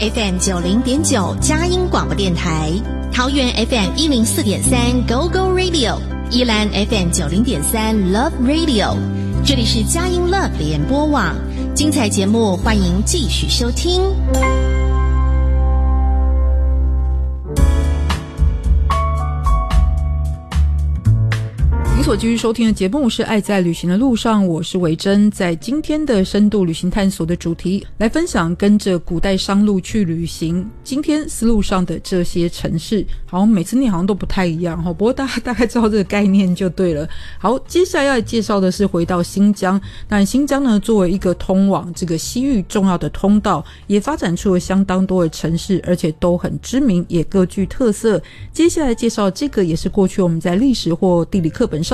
FM 90.9佳音广播电台，桃园 FM 104.3 Go Go Radio， 宜兰 FM 90.3 Love Radio。这里是佳音 Love 联播网，精彩节目欢迎继续收听。 您所继续收听的节目是《爱在旅行的路上》，我是维珍。在今天的深度旅行探索的主题，来分享跟着古代商路去旅行。今天丝路上的这些城市，好像每次念好像都不太一样，不过大家大概知道这个概念就对了。好，接下来要介绍的是回到新疆。那新疆呢，作为一个通往这个西域重要的通道，也发展出了相当多的城市，而且都很知名，也各具特色。接下来介绍这个也是过去我们在历史或地理课本上